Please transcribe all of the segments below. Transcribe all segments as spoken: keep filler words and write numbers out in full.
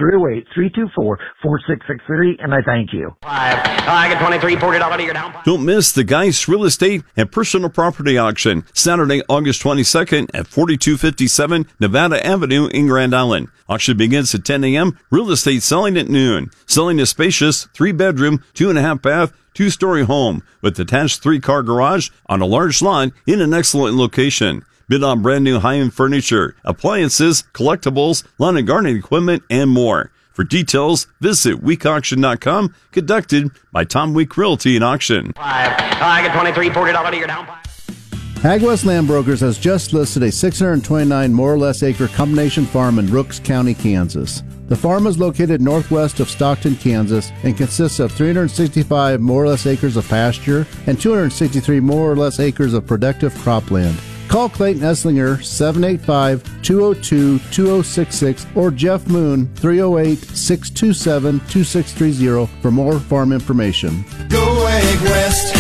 three oh eight, three two four, four six six three, and I thank you. Five. I get twenty-three, forty dollars to your down. Don't miss the Geist Real Estate and Personal Property Auction, Saturday, August twenty-second at forty-two fifty-seven Nevada Avenue in Grand Island. Auction begins at ten a.m., real estate selling at noon. Selling a spacious three-bedroom, two-and-a-half bath, two-story home with attached three-car garage on a large lot in an excellent location. Bid on brand new high-end furniture, appliances, collectibles, lawn and garden equipment, and more. For details, visit week auction dot com, conducted by Tom Week Realty and Auction. Five. I get twenty-three, forty dollars to your down. AgWest Land Brokers has just listed a six hundred twenty-nine more or less acre combination farm in Rooks County, Kansas. The farm is located northwest of Stockton, Kansas, and consists of three hundred sixty-five more or less acres of pasture and two hundred sixty-three more or less acres of productive cropland. Call Clayton Esslinger, seven eight five, two oh two, two oh six six, or Jeff Moon, three oh eight, six two seven, two six three oh for more farm information. Go AgWest.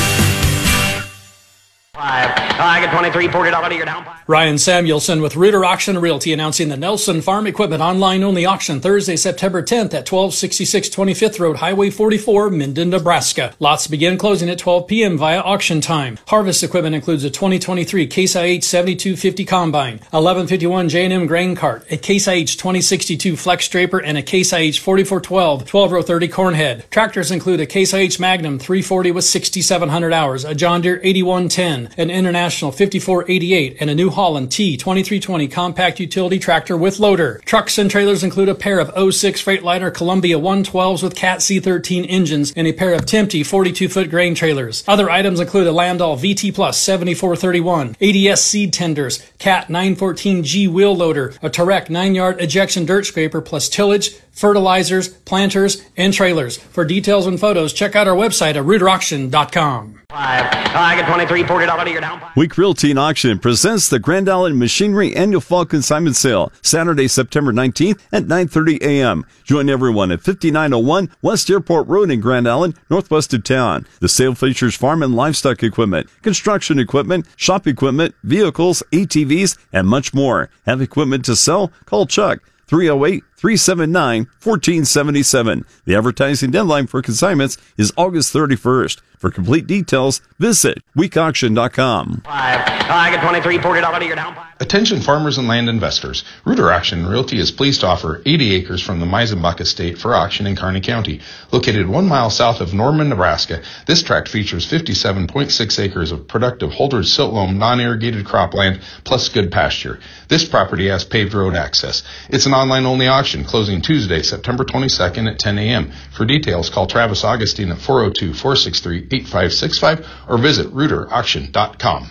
Five. I get twenty-three, forty dollars to your down. Ryan Samuelson with Reuter Auction Realty announcing the Nelson Farm Equipment online only auction Thursday, September tenth at twelve sixty-six twenty-fifth Road, Highway forty-four, Minden, Nebraska. Lots begin closing at twelve p.m. via auction time. Harvest equipment includes a twenty twenty-three Case I H seventy-two fifty combine, eleven fifty-one J and M grain cart, a Case I H twenty sixty-two flex draper, and a Case I H forty-four twelve twelve row thirty corn head. Tractors include a Case I H Magnum three forty with sixty-seven hundred hours, a John Deere eighty-one ten, an International fifty-four eighty-eight, and a New Holland T twenty-three twenty compact utility tractor with loader. Trucks and trailers include a pair of oh six Freightliner Columbia one twelves with Cat C thirteen engines and a pair of Tempty forty-two foot grain trailers. Other items include a Landau V T Plus seventy-four thirty-one, A D S seed tenders, Cat nine fourteen G wheel loader, a Tarek nine yard ejection dirt scraper plus tillage, fertilizers, planters, and trailers. For details and photos, check out our website at reuter auction dot com. Five. I get twenty-three, forty dollars to your down. Week Realty and Auction presents the Grand Island Machinery Annual Fall Consignment Sale, Saturday, September nineteenth at nine thirty a.m. Join everyone at fifty-nine oh one West Airport Road in Grand Island, northwest of town. The sale features farm and livestock equipment, construction equipment, shop equipment, vehicles, A T Vs, and much more. Have equipment to sell? Call Chuck, three oh eight, three seven nine, one four seven seven. The advertising deadline for consignments is August thirty-first. For complete details, visit week auction dot com. Five. I get twenty-three, forty dollars to your down. Attention farmers and land investors. Reuter Auction Realty is pleased to offer eighty acres from the Meisenbach Estate for auction in Kearney County. Located one mile south of Norman, Nebraska, this tract features fifty-seven point six acres of productive Holdridge Siltloam non-irrigated cropland plus good pasture. This property has paved road access. It's an online-only auction closing Tuesday, September twenty-second at ten a.m. For details, call Travis Augustine at four oh two, four six three, eight five six five or visit reuter auction dot com.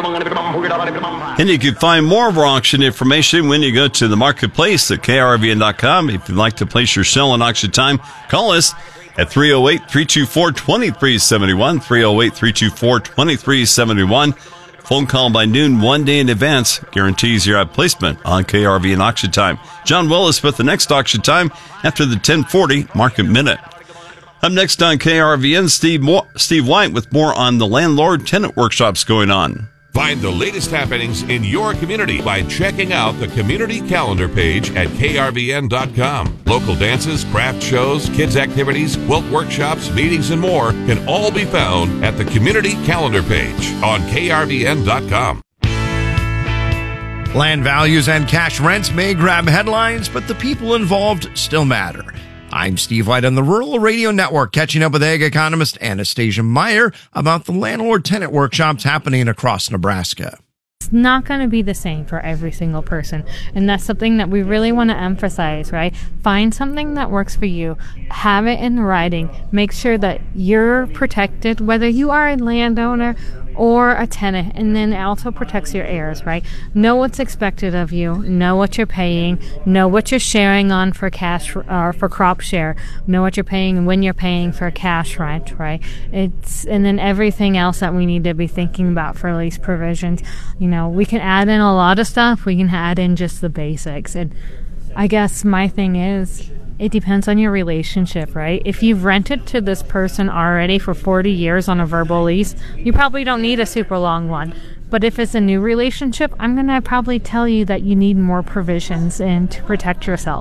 And you can find more of our auction information when you go to the marketplace at K R V N dot com. If you'd like to place your sale on auction time, call us at three oh eight, three two four, two three seven one, three oh eight, three two four, two three seven one. Phone call by noon one day in advance guarantees your placement on K R V N auction time. John Willis with the next auction time after the ten forty market minute. Up next on K R V N, Steve Mo- Steve White with more on the landlord-tenant workshops going on. Find the latest happenings in your community by checking out the community calendar page at K R V N dot com. Local dances, craft shows, kids activities, quilt workshops, meetings, and more can all be found at the community calendar page on K R V N dot com. Land values and cash rents may grab headlines, but the people involved still matter. I'm Steve White on the Rural Radio Network, catching up with ag economist Anastasia Meyer about the landlord-tenant workshops happening across Nebraska. It's not going to be the same for every single person, and that's something that we really want to emphasize, right? Find something that works for you, have it in writing, make sure that you're protected, whether you are a landowner or a tenant, and then it also protects your heirs, right? Know what's expected of you, know what you're paying, know what you're sharing on for cash or uh, for crop share, know what you're paying and when you're paying for cash rent, right? It's and then everything else that we need to be thinking about for lease provisions. You know, we can add in a lot of stuff, we can add in just the basics. And I guess my thing is, it depends on your relationship, right? If you've rented to this person already for forty years on a verbal lease, you probably don't need a super long one. But if it's a new relationship, I'm going to probably tell you that you need more provisions in to protect yourself.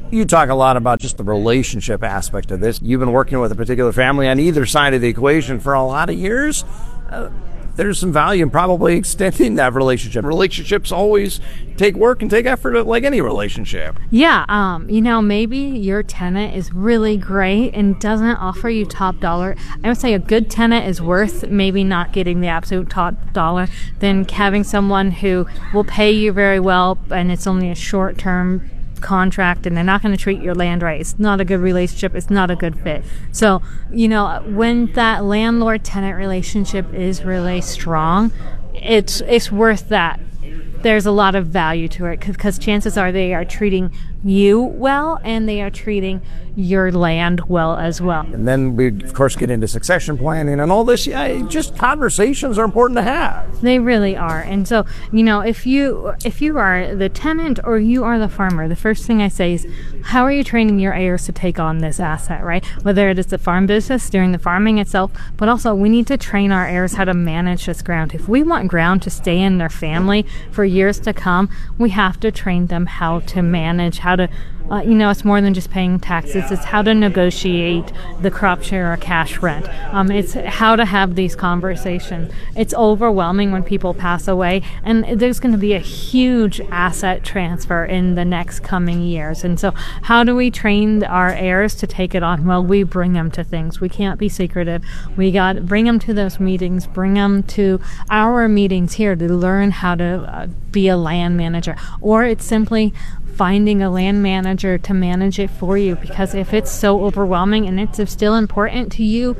You talk a lot about just the relationship aspect of this. You've been working with a particular family on either side of the equation for a lot of years. Uh, there's some value in probably extending that relationship. Relationships always take work and take effort, like any relationship. Yeah, um, you know, maybe your tenant is really great and doesn't offer you top dollar. I would say a good tenant is worth maybe not getting the absolute top dollar than having someone who will pay you very well and it's only a short-term contract and they're not going to treat your land right. It's not a good relationship. It's not a good fit. So, you know, when that landlord-tenant relationship is really strong, it's it's worth that. There's a lot of value to it because chances are they are treating you well and they are treating your land well as well. And then we, of course, get into succession planning and all this. Yeah, just conversations are important to have. They really are. And so, you know, if you if you are the tenant or you are the farmer, the first thing I say is, how are you training your heirs to take on this asset, right? Whether it is the farm business during the farming itself, but also we need to train our heirs how to manage this ground. If we want ground to stay in their family for years to come, we have to train them how to manage, how to Uh, you know, it's more than just paying taxes. It's how to negotiate the crop share or cash rent. Um, it's how to have these conversations. It's overwhelming when people pass away, and there's going to be a huge asset transfer in the next coming years. And so how do we train our heirs to take it on? Well, we bring them to things. We can't be secretive. We got to bring them to those meetings, bring them to our meetings here to learn how to uh, be a land manager. Or it's simply finding a land manager to manage it for you, because if it's so overwhelming and it's still important to you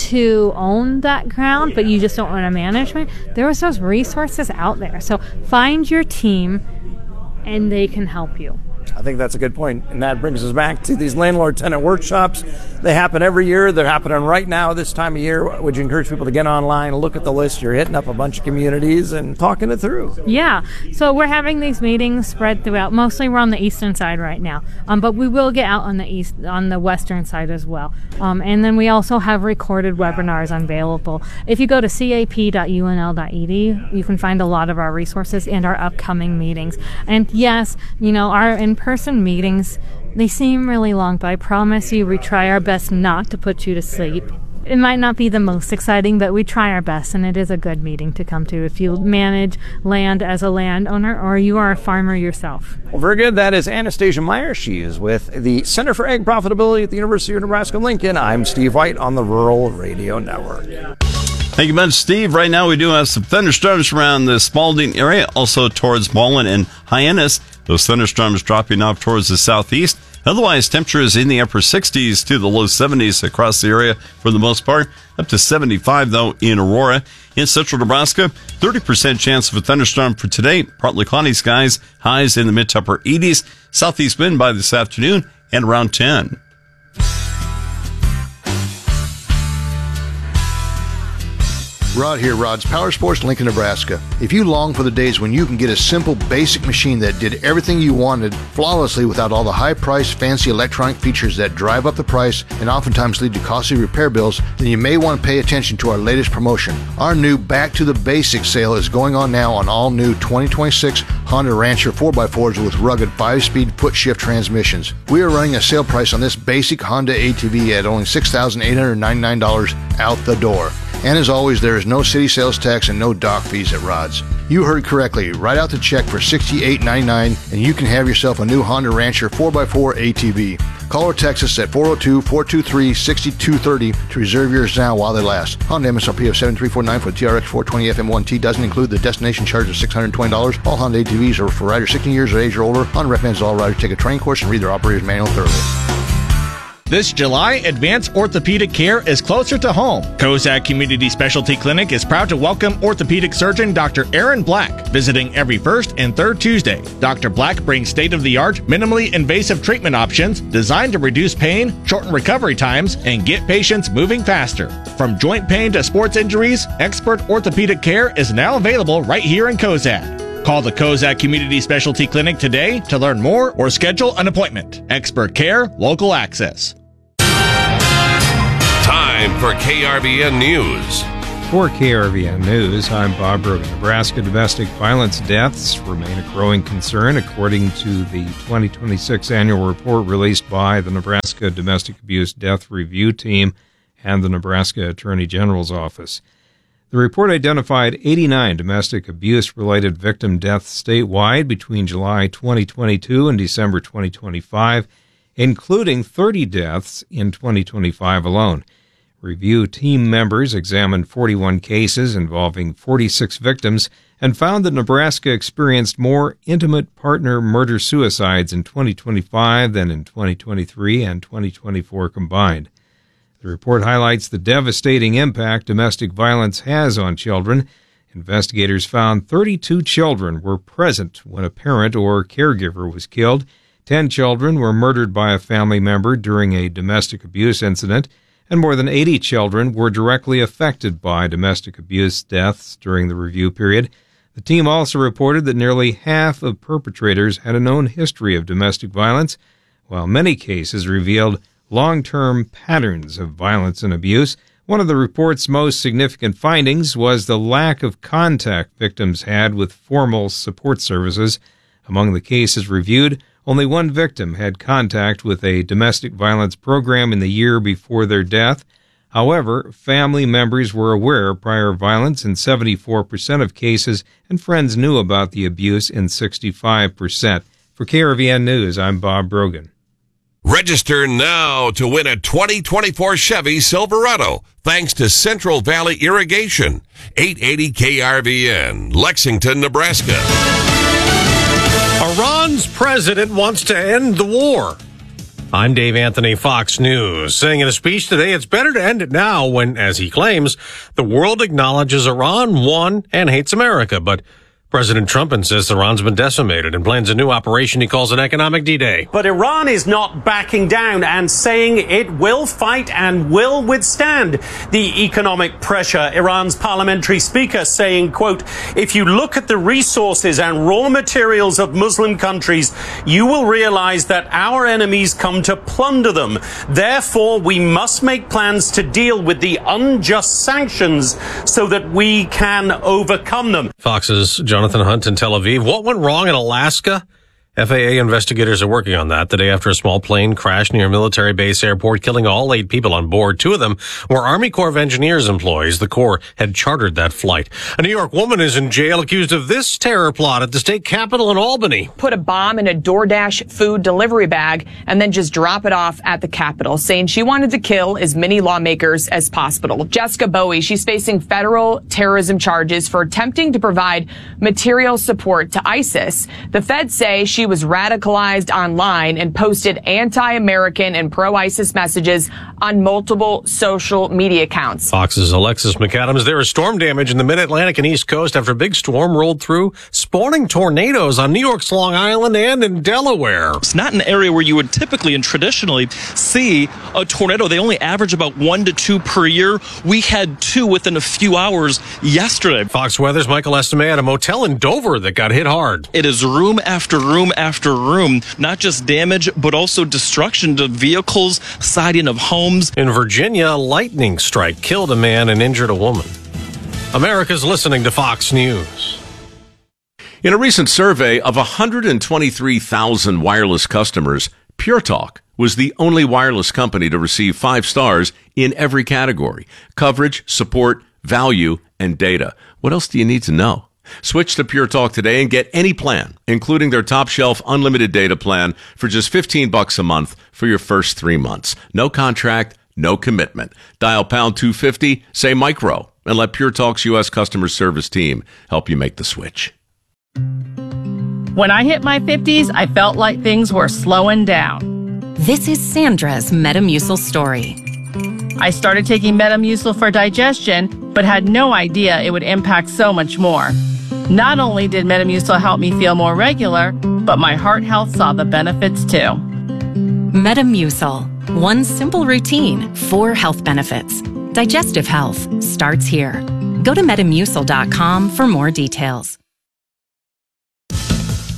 to own that ground but you just don't own a management, there's those resources out there. So find your team and they can help you. I think that's a good point, and that brings us back to these landlord-tenant workshops. They happen every year. They're happening right now this time of year. Would you encourage people to get online, look at the list? You're hitting up a bunch of communities and talking it through. Yeah, so we're having these meetings spread throughout. Mostly we're on the eastern side right now, um, but we will get out on the east, on the western side as well. Um, and then we also have recorded webinars available. If you go to c a p dot u n l dot e d u, you can find a lot of our resources and our upcoming meetings. And yes, you know, our in-person meetings, they seem really long, but I promise you we try our best not to put you to sleep. It might not be the most exciting, but we try our best, and it is a good meeting to come to if you manage land as a landowner or you are a farmer yourself. Well, very good. That is Anastasia Meyer. She is with the Center for Ag Profitability at the University of Nebraska-Lincoln. I'm Steve White on the Rural Radio Network. Thank you much, Steve. Right now we do have some thunderstorms around the Spalding area, also towards Mullen and Hyannis. Those thunderstorms dropping off towards the southeast. Otherwise, temperatures in the upper sixties to the low seventies across the area for the most part. Up to seventy-five, though, in Aurora. In central Nebraska, thirty percent chance of a thunderstorm for today. Partly cloudy skies, highs in the mid to upper eighties. Southeast wind by this afternoon and around ten. Rod here, Rod's Power Sports, Lincoln, Nebraska. If you long for the days when you can get a simple, basic machine that did everything you wanted flawlessly without all the high-priced, fancy electronic features that drive up the price and oftentimes lead to costly repair bills, then you may want to pay attention to our latest promotion. Our new Back to the Basics sale is going on now on all new twenty twenty-six Honda Rancher four by fours with rugged five-speed foot-shift transmissions. We are running a sale price on this basic Honda A T V at only six thousand eight hundred ninety-nine dollars out the door. And as always, there is no city sales tax and no dock fees at Rod's. You heard correctly. Write out the check for sixty-eight ninety-nine and you can have yourself a new Honda Rancher four by four A T V. Call or text us at four oh two, four two three, six two three oh to reserve yours now while they last. Honda M S R P of seven three four nine for the T R X four twenty F M one T doesn't include the destination charge of six hundred twenty dollars. All Honda A T Vs are for riders sixteen years of age or older. Honda recommends all riders take a training course and read their operator's manual thoroughly. This July, Advanced Orthopedic Care is closer to home. Kozak Community Specialty Clinic is proud to welcome orthopedic surgeon Doctor Aaron Black, visiting every first and third Tuesday. Doctor Black brings state-of-the-art, minimally invasive treatment options designed to reduce pain, shorten recovery times, and get patients moving faster. From joint pain to sports injuries, expert orthopedic care is now available right here in Kozak. Call the Kozak Community Specialty Clinic today to learn more or schedule an appointment. Expert care, local access. Time for K R V N News. For K R V N News, I'm Bob Brogan. Nebraska domestic violence deaths remain a growing concern, according to the twenty twenty-six annual report released by the Nebraska Domestic Abuse Death Review Team and the Nebraska Attorney General's Office. The report identified eighty-nine domestic abuse-related victim deaths statewide between July twenty twenty-two and December twenty twenty-five, including thirty deaths in twenty twenty-five alone. Review team members examined forty-one cases involving forty-six victims and found that Nebraska experienced more intimate partner murder-suicides in twenty twenty-five than in twenty twenty-three and twenty twenty-four combined. The report highlights the devastating impact domestic violence has on children. Investigators found thirty-two children were present when a parent or caregiver was killed. Ten children were murdered by a family member during a domestic abuse incident, and more than eighty children were directly affected by domestic abuse deaths during the review period. The team also reported that nearly half of perpetrators had a known history of domestic violence, while many cases revealed long-term patterns of violence and abuse. One of the report's most significant findings was the lack of contact victims had with formal support services. Among the cases reviewed, only one victim had contact with a domestic violence program in the year before their death. However, family members were aware of prior violence in seventy-four percent of cases, and friends knew about the abuse in sixty-five percent. For K R V N News, I'm Bob Brogan. Register now to win a twenty twenty-four Chevy Silverado thanks to Central Valley Irrigation. eight eighty K R V N, Lexington, Nebraska. Iran's president wants to end the war. I'm Dave Anthony, Fox News, saying in a speech today it's better to end it now when, as he claims, the world acknowledges Iran won and hates America. But President Trump insists Iran's been decimated and plans a new operation he calls an economic D-Day. But Iran is not backing down and saying it will fight and will withstand the economic pressure. Iran's parliamentary speaker saying, quote, if you look at the resources and raw materials of Muslim countries, you will realize that our enemies come to plunder them. Therefore, we must make plans to deal with the unjust sanctions so that we can overcome them. Fox's Jonathan Hunt in Tel Aviv. What went wrong in Alaska? F A A investigators are working on that the day after a small plane crashed near a military base airport, killing all eight people on board. Two of them were Army Corps of Engineers employees. The Corps had chartered that flight. A New York woman is in jail accused of this terror plot at the state capitol in Albany. Put a bomb in a DoorDash food delivery bag and then just drop it off at the Capitol, saying she wanted to kill as many lawmakers as possible. Jessica Bowie, she's facing federal terrorism charges for attempting to provide material support to ISIS. The feds say she She was radicalized online and posted anti-American and pro-ISIS messages on multiple social media accounts. Fox's Alexis McAdams. There is storm damage in the mid-Atlantic and East Coast after a big storm rolled through, spawning tornadoes on New York's Long Island and in Delaware. It's not an area where you would typically and traditionally see a tornado. They only average about one to two per year. We had two within a few hours yesterday. Fox Weather's Michael Estime at a motel in Dover that got hit hard. It is room after room after room, not just damage, but also destruction to vehicles, siding of homes. In Virginia, a lightning strike killed a man and injured a woman. America's listening to Fox News. In a recent survey of one hundred twenty-three thousand wireless customers, Pure Talk was the only wireless company to receive five stars in every category: coverage, support, value, and data. What else do you need to know? Switch to Pure Talk today and get any plan, including their top shelf unlimited data plan, for just fifteen bucks a month for your first three months. No contract, no commitment. Dial pound two fifty, say micro, and let Pure Talk's U S customer service team help you make the switch. When I hit my fifties, I felt like things were slowing down. This is Sandra's Metamucil story. I started taking Metamucil for digestion, but had no idea it would impact so much more. Not only did Metamucil help me feel more regular, but my heart health saw the benefits too. Metamucil. One simple routine, four health benefits. Digestive health starts here. Go to metamucil dot com for more details.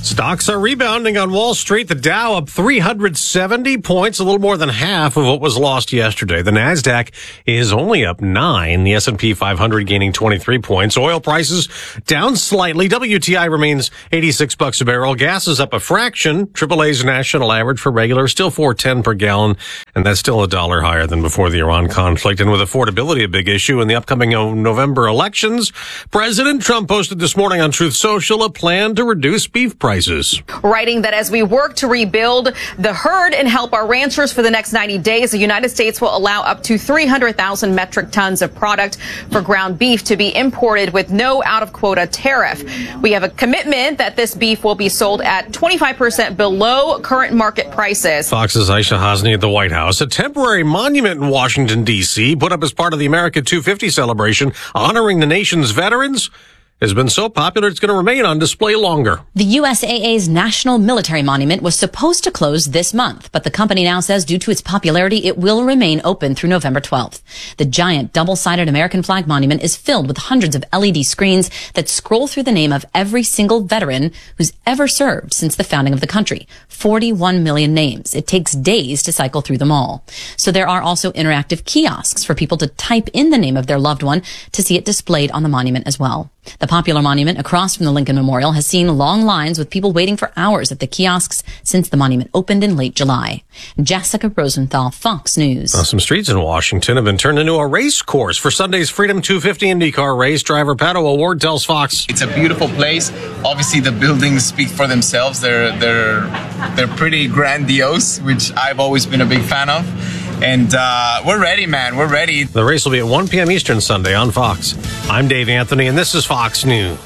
Stocks are rebounding on Wall Street. The Dow up three hundred seventy points, a little more than half of what was lost yesterday. The Nasdaq is only up nine. The S and P five hundred gaining twenty-three points. Oil prices down slightly. W T I remains eighty-six bucks a barrel. Gas is up a fraction. triple A's national average for regular still four ten per gallon, and that's still a dollar higher than before the Iran conflict. And with affordability a big issue in the upcoming November elections, President Trump posted this morning on Truth Social a plan to reduce beef prices. Writing that as we work to rebuild the herd and help our ranchers for the next ninety days, the United States will allow up to three hundred thousand metric tons of product for ground beef to be imported with no out-of-quota tariff. We have a commitment that this beef will be sold at twenty-five percent below current market prices. Fox's Aisha Hasni at the White House. A temporary monument in Washington, D C, put up as part of the America two fifty celebration honoring the nation's veterans, has been so popular it's going to remain on display longer. The U S A A's National Military Monument was supposed to close this month, but the company now says due to its popularity, it will remain open through November twelfth. The giant double-sided American flag monument is filled with hundreds of L E D screens that scroll through the name of every single veteran who's ever served since the founding of the country. forty-one million names. It takes days to cycle through them all. So there are also interactive kiosks for people to type in the name of their loved one to see it displayed on the monument as well. The popular monument across from the Lincoln Memorial has seen long lines with people waiting for hours at the kiosks since the monument opened in late July. Jessica Rosenthal, Fox News. Now, some streets in Washington have been turned into a race course for Sunday's Freedom two fifty IndyCar race. Driver Pato O'Ward tells Fox. It's a beautiful place. Obviously, the buildings speak for themselves. They're, they're, they're pretty grandiose, which I've always been a big fan of. And uh, we're ready, man. We're ready. The race will be at one p.m. Eastern Sunday on Fox. I'm Dave Anthony, and this is Fox News.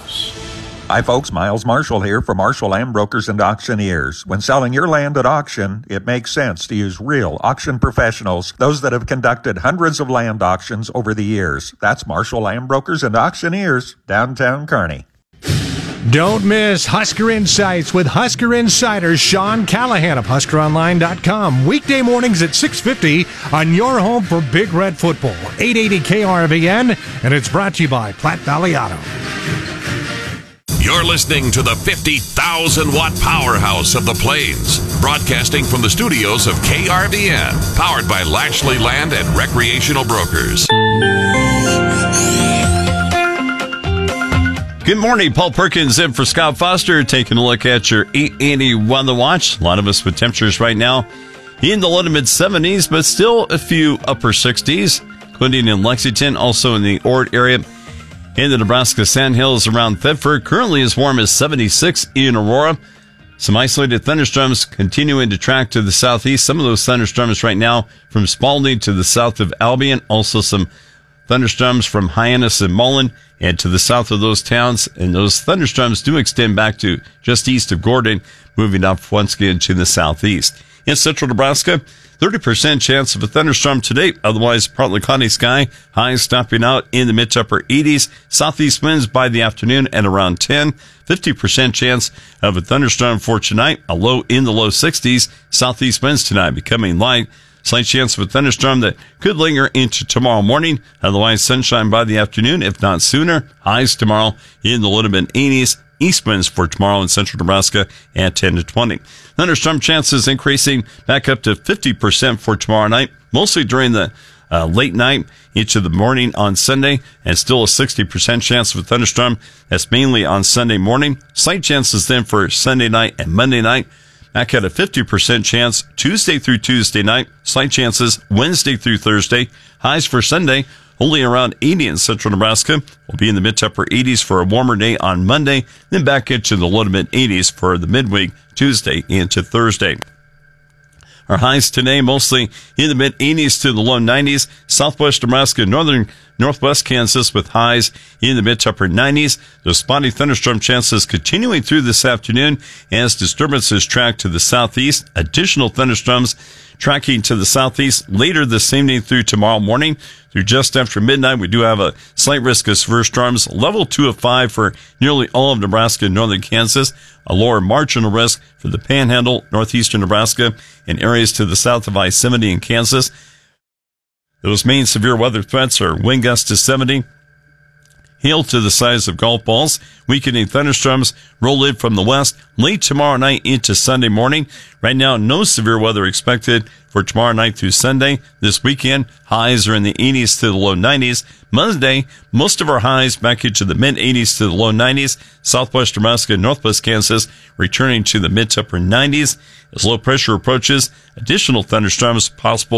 Hi, folks. Miles Marshall here for Marshall Land Brokers and Auctioneers. When selling your land at auction, it makes sense to use real auction professionals, those that have conducted hundreds of land auctions over the years. That's Marshall Land Brokers and Auctioneers, downtown Kearney. Don't miss Husker Insights with Husker Insider Sean Callahan of Husker Online dot com. Weekday mornings at six fifty on your home for Big Red Football, eight eighty K R V N, and it's brought to you by Platte Valley Auto. You're listening to the fifty thousand watt powerhouse of the Plains, broadcasting from the studios of K R V N, powered by Lashley Land and Recreational Brokers. Good morning. Paul Perkins in for Scott Foster, taking a look at your eight eighty Weather Watch. A lot of us with temperatures right now in the low to mid seventies, but still a few upper sixties, including in Lexington, also in the Ord area. In the Nebraska Sandhills around Thetford, currently as warm as seventy-six in Aurora. Some isolated thunderstorms continuing to track to the southeast. Some of those thunderstorms right now from Spalding to the south of Albion. Also some thunderstorms from Hyannis and Mullen and to the south of those towns. And those thunderstorms do extend back to just east of Gordon, moving up once again to the southeast. In central Nebraska, thirty percent chance of a thunderstorm today. Otherwise, partly cloudy sky. Highs stopping out in the mid to upper eighties. Southeast winds by the afternoon at around ten. fifty percent chance of a thunderstorm for tonight. A low in the low sixties. Southeast winds tonight becoming light. Slight chance of a thunderstorm that could linger into tomorrow morning. Otherwise, sunshine by the afternoon, if not sooner. Highs tomorrow in the low to mid eighties. East winds for tomorrow in central Nebraska at ten to twenty. Thunderstorm chances increasing back up to fifty percent for tomorrow night, mostly during the uh, late night into the morning on Sunday, and still a sixty percent chance of a thunderstorm. That's mainly on Sunday morning. Slight chances then for Sunday night and Monday night. Back at a fifty percent chance Tuesday through Tuesday night. Slight chances Wednesday through Thursday. Highs for Sunday only around eighty in central Nebraska. We'll be in the mid to upper eighties for a warmer day on Monday, then back into the low to mid eighties for the midweek Tuesday into Thursday. Our highs today mostly in the mid eighties to the low nineties. Southwest Nebraska, northern northwest Kansas with highs in the mid to upper nineties. Those spotty thunderstorm chances continuing through this afternoon as disturbances track to the southeast. Additional thunderstorms tracking to the southeast later this evening through tomorrow morning. Through just after midnight, we do have a slight risk of severe storms. Level two of five for nearly all of Nebraska and northern Kansas. A lower marginal risk for the Panhandle, northeastern Nebraska, and areas to the south of I seventy in Kansas. Those main severe weather threats are wind gusts to seventy hail to the size of golf balls. Weakening thunderstorms roll in from the west late tomorrow night into Sunday morning. Right now, no severe weather expected for tomorrow night through Sunday. This weekend, highs are in the eighties to the low nineties. Monday, most of our highs back into the mid-eighties to the low nineties. Southwest Nebraska and northwest Kansas returning to the mid to upper nineties. As low pressure approaches, additional thunderstorms possible